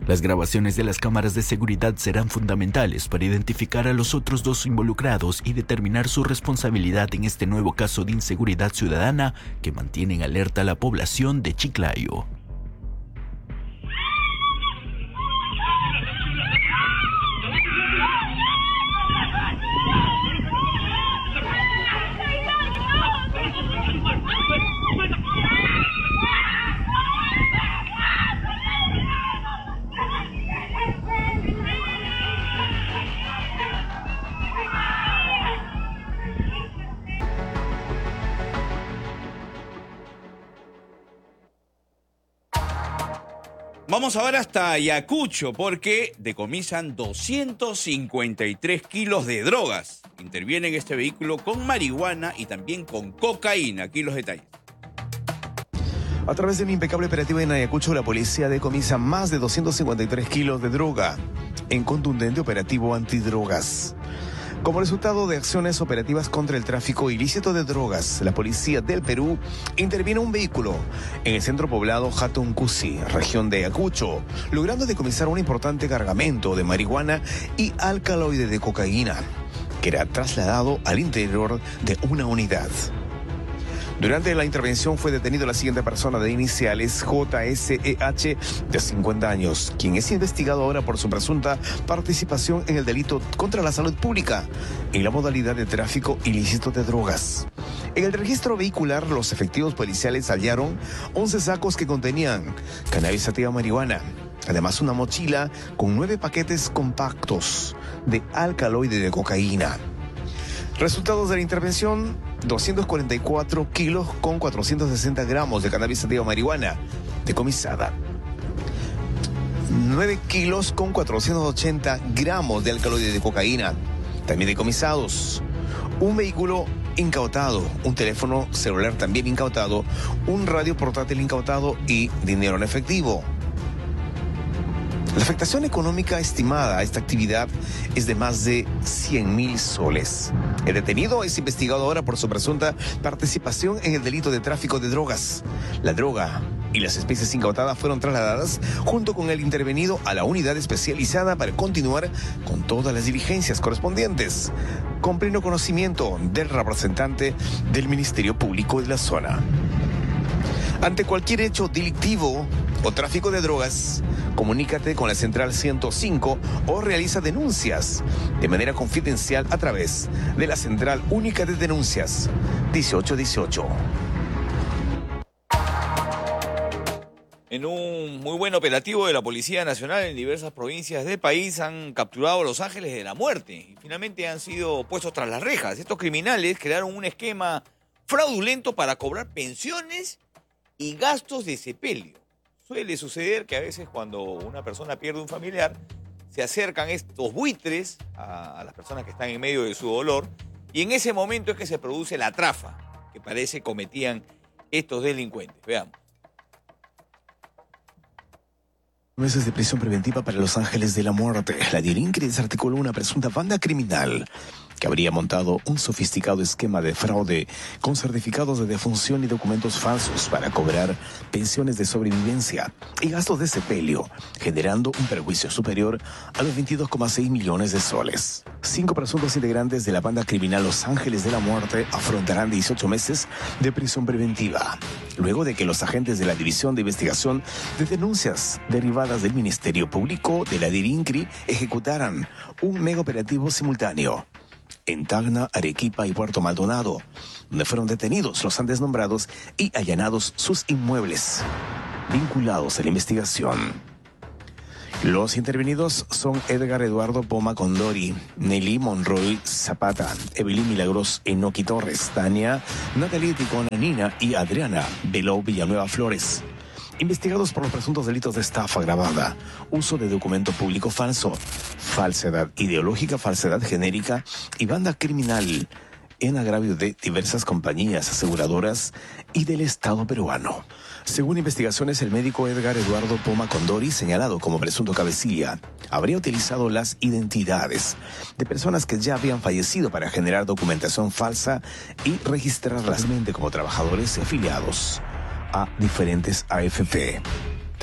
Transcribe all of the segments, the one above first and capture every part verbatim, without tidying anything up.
Las grabaciones de las cámaras de seguridad serán fundamentales para identificar a los otros dos involucrados y determinar su responsabilidad en este nuevo caso de inseguridad ciudadana que mantiene en alerta a la población de Chiclayo. Vamos ahora hasta Ayacucho porque decomisan doscientos cincuenta y tres kilos de drogas. Interviene en este vehículo con marihuana y también con cocaína. Aquí los detalles. A través de un impecable operativo en Ayacucho, la policía decomisa más de doscientos cincuenta y tres kilos de droga en contundente operativo antidrogas. Como resultado de acciones operativas contra el tráfico ilícito de drogas, la policía del Perú interviene un vehículo en el centro poblado Hatuncusi, región de Ayacucho, logrando decomisar un importante cargamento de marihuana y alcaloide de cocaína, que era trasladado al interior de una unidad. Durante la intervención fue detenido la siguiente persona de iniciales J S E H de cincuenta años, quien es investigado ahora por su presunta participación en el delito contra la salud pública en la modalidad de tráfico ilícito de drogas. En el registro vehicular, los efectivos policiales hallaron once sacos que contenían cannabis sativa marihuana, además una mochila con nueve paquetes compactos de alcaloide de cocaína. Resultados de la intervención: doscientos cuarenta y cuatro kilos con cuatrocientos sesenta gramos de cannabis sativa marihuana decomisada, nueve kilos con cuatrocientos ochenta gramos de alcaloide de cocaína también decomisados, un vehículo incautado, un teléfono celular también incautado, un radio portátil incautado y dinero en efectivo. La afectación económica estimada a esta actividad es de más de cien mil soles. El detenido es investigado ahora por su presunta participación en el delito de tráfico de drogas. La droga y las especies incautadas fueron trasladadas junto con el intervenido a la unidad especializada para continuar con todas las diligencias correspondientes, con pleno conocimiento del representante del Ministerio Público de la zona. Ante cualquier hecho delictivo o tráfico de drogas, comunícate con la Central ciento cinco o realiza denuncias de manera confidencial a través de la Central Única de Denuncias dieciocho dieciocho. En un muy buen operativo de la Policía Nacional en diversas provincias del país han capturado a los ángeles de la muerte y finalmente han sido puestos tras las rejas. Estos criminales crearon un esquema fraudulento para cobrar pensiones y gastos de sepelio. Suele suceder que a veces cuando una persona pierde un familiar, se acercan estos buitres a, a las personas que están en medio de su dolor y en ese momento es que se produce la trafa que parece cometían estos delincuentes. Veamos. Meses de prisión preventiva para los ángeles de la muerte. La DIRINCRI desarticuló una presunta banda criminal que habría montado un sofisticado esquema de fraude con certificados de defunción y documentos falsos para cobrar pensiones de sobrevivencia y gastos de sepelio, generando un perjuicio superior a los veintidós coma seis millones de soles. Cinco presuntos integrantes de la banda criminal Los Ángeles de la Muerte afrontarán dieciocho meses de prisión preventiva, luego de que los agentes de la División de Investigación de Denuncias derivadas del Ministerio Público de la DIRINCRI ejecutaran un mega operativo simultáneo en Tacna, Arequipa y Puerto Maldonado, donde fueron detenidos los antes nombrados y allanados sus inmuebles vinculados a la investigación. Los intervenidos son Edgar Eduardo Poma Condori, Nelly Monroy Zapata, Evelyn Milagros Enoqui Torres, Tania Natalie Ticona Nina y Adriana Beló Villanueva Flores, investigados por los presuntos delitos de estafa agravada, uso de documento público falso, falsedad ideológica, falsedad genérica y banda criminal en agravio de diversas compañías aseguradoras y del Estado peruano. Según investigaciones, el médico Edgar Eduardo Poma Condori, señalado como presunto cabecilla, habría utilizado las identidades de personas que ya habían fallecido para generar documentación falsa y registrarlas como trabajadores y afiliados a diferentes A F P.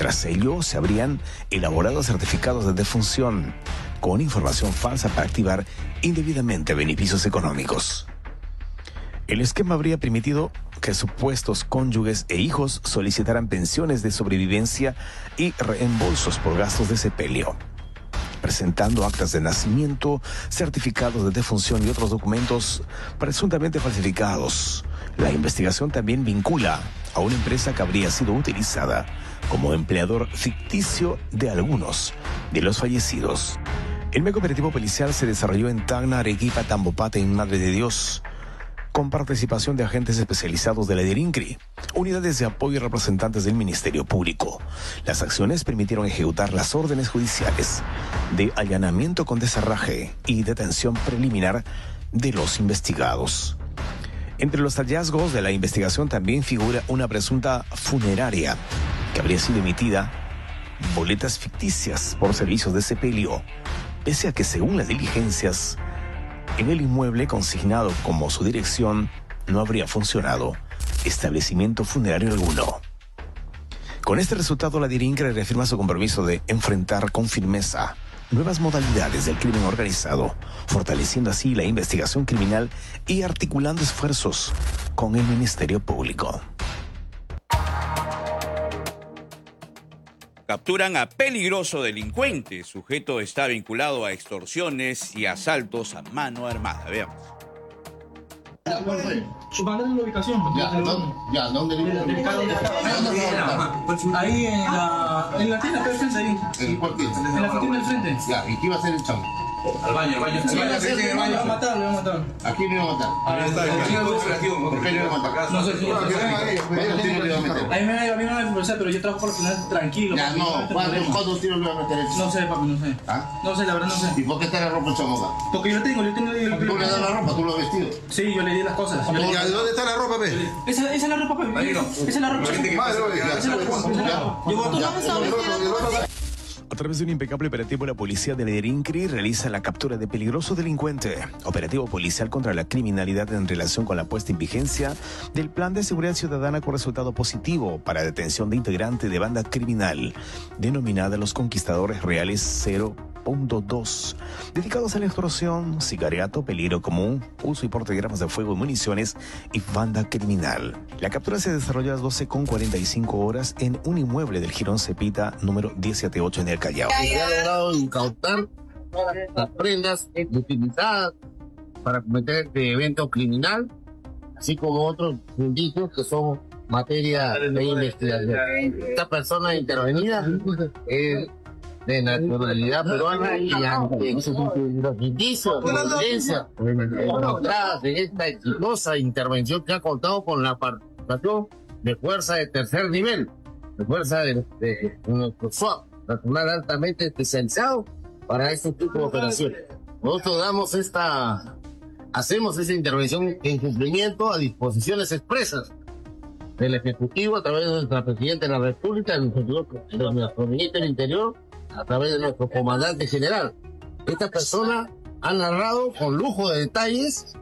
Tras ello, se habrían elaborado certificados de defunción con información falsa para activar indebidamente beneficios económicos. El esquema habría permitido que supuestos cónyuges e hijos solicitaran pensiones de sobrevivencia y reembolsos por gastos de sepelio, presentando actas de nacimiento, certificados de defunción y otros documentos presuntamente falsificados. La investigación también vincula a una empresa que habría sido utilizada como empleador ficticio de algunos de los fallecidos. El mega operativo policial se desarrolló en Tacna, Arequipa, Tambopata y Madre de Dios, con participación de agentes especializados de la DIRINCRI, unidades de apoyo y representantes del Ministerio Público. Las acciones permitieron ejecutar las órdenes judiciales de allanamiento con desarraje y detención preliminar de los investigados. Entre los hallazgos de la investigación también figura una presunta funeraria que habría sido emitida boletas ficticias por servicios de sepelio, pese a que según las diligencias en el inmueble consignado como su dirección no habría funcionado establecimiento funerario alguno. Con este resultado, la DIRINCRI reafirma su compromiso de enfrentar con firmeza nuevas modalidades del crimen organizado, fortaleciendo así la investigación criminal y articulando esfuerzos con el Ministerio Público. Capturan a peligroso delincuente. Sujeto está vinculado a extorsiones y asaltos a mano armada. Veamos. Mandale la ubicación. Ya, ¿dónde? Ya, ¿dónde le Del del carro donde estaba. Ahí en la, en la tienda que hay frente ahí. ¿En cuál tienda? En la tienda del frente. Ya, ¿y qué iba a hacer el chamo? Al baño, al baño. Sí, Le sí, va a matar, le va a matar. ¿A quién le iba a matar? ¿Por qué le iba a matar? No sé si ¿Por qué ¿Cuántos tiros le iba a meter? Ahí me a mí me van a conversar, pero yo trabajo por el final tranquilo. Ya, no, ¿cuántos, ¿cuántos tiros le iba a meter el chamo? No sé, papi, no sé. ¿Ah? No sé, la verdad no sé. ¿Y por qué está la ropa el chamo acá? Porque yo la tengo, yo tengo. Yo, ¿Tú le das la ropa? ¿Tú lo has vestido? Sí, yo le di las cosas. Yo le di- Ya, ¿de dónde está la ropa, pe? Esa, esa es la ropa, papi. Esa es la ropa. Gente que pasa, Esa es la ropa. Esa es la ropa. Llegó Ya. A través de un impecable operativo, la policía de la DIRINCRI realiza la captura de peligroso delincuente. Operativo policial contra la criminalidad en relación con la puesta en vigencia del Plan de Seguridad Ciudadana con resultado positivo para detención de integrante de banda criminal denominada Los Conquistadores Reales cero punto dos, dedicados a la extorsión, sicariato, peligro común, uso y porte de armas de fuego y municiones y banda criminal. La captura se desarrolló a las doce con cuarenta y cinco horas en un inmueble del Jirón Cepita número diez setenta y ocho en el Callao. Se ha logrado incautar las prendas utilizadas para cometer este evento criminal, así como otros indicios que son materia de investigación. Esta persona intervenida es de nacionalidad peruana y ante los indicios de violencia demostradas de esta exitosa intervención que ha contado con la participación de fuerza de tercer nivel, de fuerza de, de, de nuestro S W A P, personal altamente especializado para este tipo de operaciones. Nosotros damos esta, hacemos esa intervención en cumplimiento a disposiciones expresas del Ejecutivo a través de nuestra Presidenta de la República, de nuestro, de nuestro Ministro del Interior, a través de nuestro Comandante General. Esta persona ha narrado con lujo de detalles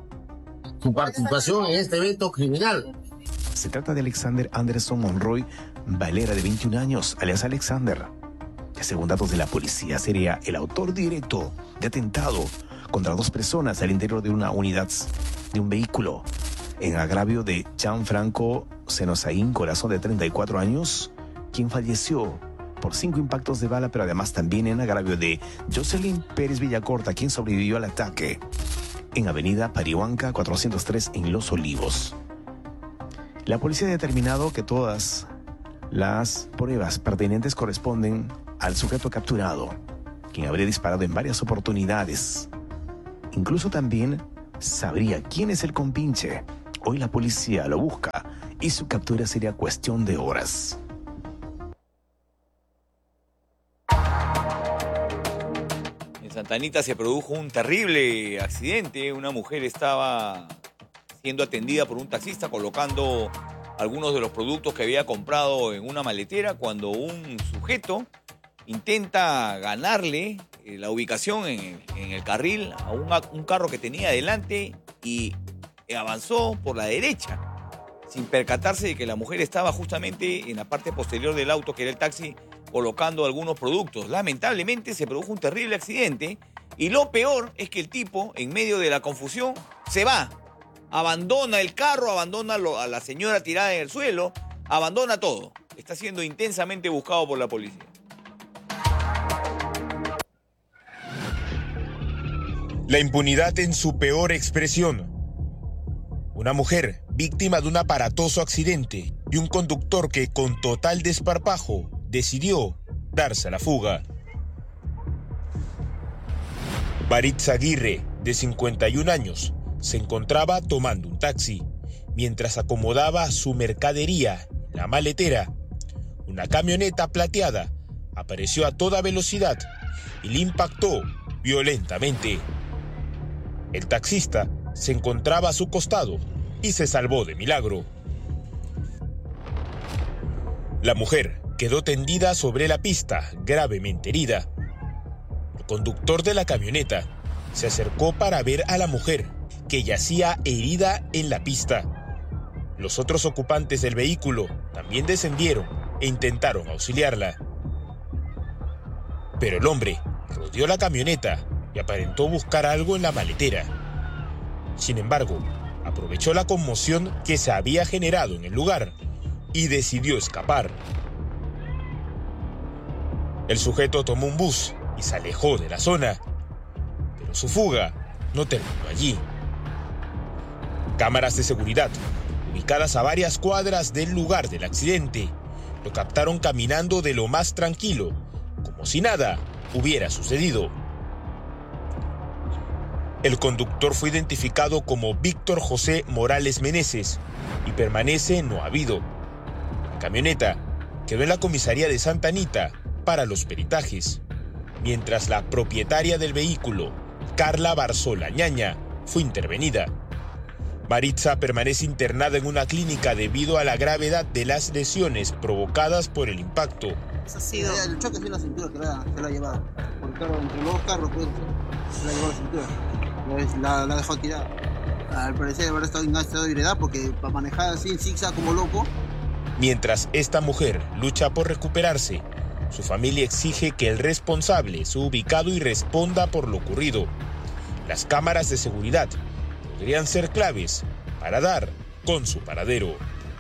su participación en este evento criminal. Se trata de Alexander Anderson Monroy Valera, de veintiún años, alias Alexander, que según datos de la policía sería el autor directo de atentado contra dos personas al interior de una unidad de un vehículo en agravio de Gianfranco Senosaín Corazón, de treinta y cuatro años, quien falleció por cinco impactos de bala, pero además también en agravio de Jocelyn Pérez Villacorta, quien sobrevivió al ataque en Avenida Parihuanca cuatrocientos tres en Los Olivos. La policía ha determinado que todas las pruebas pertinentes corresponden al sujeto capturado, quien habría disparado en varias oportunidades. Incluso también sabría quién es el compinche. Hoy la policía lo busca y su captura sería cuestión de horas. En Santa Anita se produjo un terrible accidente. Una mujer estaba siendo atendida por un taxista colocando algunos de los productos que había comprado en una maletera cuando un sujeto intenta ganarle eh, la ubicación en, en el carril a un, un carro que tenía adelante y avanzó por la derecha. sin percatarse de que la mujer estaba justamente en la parte posterior del auto, que era el taxi, colocando algunos productos. Lamentablemente se produjo un terrible accidente y lo peor es que el tipo, en medio de la confusión, se va. Abandona el carro, abandona a la señora tirada en el suelo, abandona todo. Está siendo intensamente buscado por la policía. La impunidad en su peor expresión. Una mujer víctima de un aparatoso accidente y un conductor que con total desparpajo decidió darse a la fuga. Maritza Aguirre, de cincuenta y un años, se encontraba tomando un taxi. Mientras acomodaba su mercadería en la maletera, una camioneta plateada apareció a toda velocidad y le impactó violentamente. El taxista se encontraba a su costado y se salvó de milagro. La mujer quedó tendida sobre la pista, gravemente herida. El conductor de la camioneta se acercó para ver a la mujer, que yacía herida en la pista. Los otros ocupantes del vehículo también descendieron e intentaron auxiliarla. Pero el hombre rodeó la camioneta y aparentó buscar algo en la maletera. Sin embargo, aprovechó la conmoción que se había generado en el lugar y decidió escapar. El sujeto tomó un bus y se alejó de la zona, pero su fuga no terminó allí. Cámaras de seguridad, ubicadas a varias cuadras del lugar del accidente, lo captaron caminando de lo más tranquilo, como si nada hubiera sucedido. El conductor fue identificado como Víctor José Morales Meneses y permanece no habido. La camioneta quedó en la comisaría de Santa Anita para los peritajes, mientras la propietaria del vehículo, Carla Barzola Ñaña, fue intervenida. Maritza permanece internada en una clínica debido a la gravedad de las lesiones provocadas por el impacto. Eso ha sido el choque de la cintura que la, que la ha llevado. Por el carro, entre los dos carros, pues, se la llevó la cintura. La, la dejó tirada. Al parecer habrá estado en estado de ebriedad porque para manejar así en zigzag como loco. Mientras esta mujer lucha por recuperarse, su familia exige que el responsable sea ubicado y responda por lo ocurrido. Las cámaras de seguridad podrían ser claves para dar con su paradero.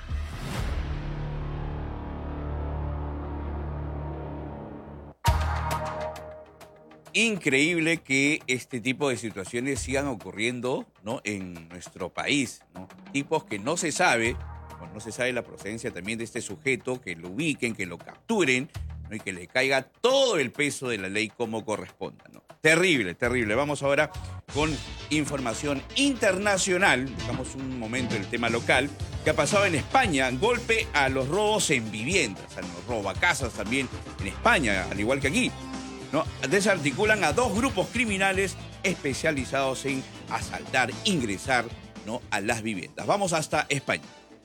Increíble que este tipo de situaciones sigan ocurriendo, ¿no?, en nuestro país, ¿no? Tipos que no se sabe, o no se sabe la procedencia también de este sujeto, que lo ubiquen, que lo capturen, ¿no?, y que le caiga todo el peso de la ley como corresponda, ¿no? Terrible, terrible. Vamos ahora con información internacional. Dejamos un momento el tema local. ¿Qué ha pasado en España? Golpe a los robos en viviendas, a los robacasas también en España, al igual que aquí, ¿no? Desarticulan a dos grupos criminales especializados en asaltar, ingresar, ¿no?, a las viviendas. Vamos hasta España.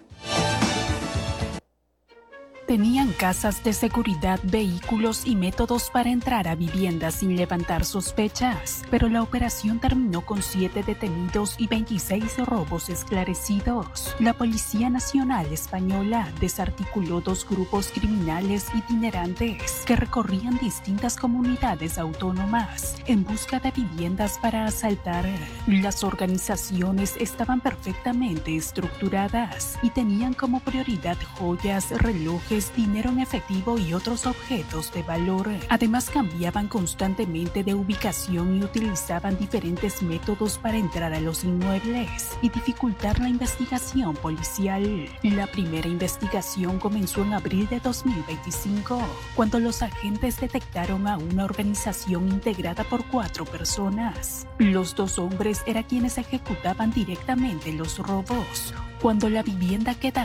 Tenían casas de seguridad, vehículos y métodos para entrar a viviendas sin levantar sospechas, pero la operación terminó con siete detenidos y veintiséis robos esclarecidos. La Policía Nacional Española desarticuló dos grupos criminales itinerantes que recorrían distintas comunidades autónomas en busca de viviendas para asaltar. Las organizaciones estaban perfectamente estructuradas y tenían como prioridad joyas, relojes, dinero en efectivo y otros objetos de valor. Además, cambiaban constantemente de ubicación y utilizaban diferentes métodos para entrar a los inmuebles y dificultar la investigación policial. La primera investigación comenzó en abril de dos mil veinticinco, cuando los agentes detectaron a una organización integrada por cuatro personas. Los dos hombres eran quienes ejecutaban directamente los robos. Cuando la vivienda quedaba